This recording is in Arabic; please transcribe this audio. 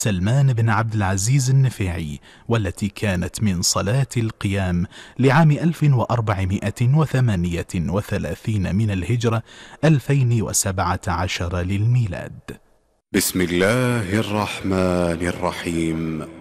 سلمان بن عبد العزيز النفيعي، والتي كانت من صلاة القيام لعام 1438 من الهجرة 2017 للميلاد. بسم الله الرحمن الرحيم.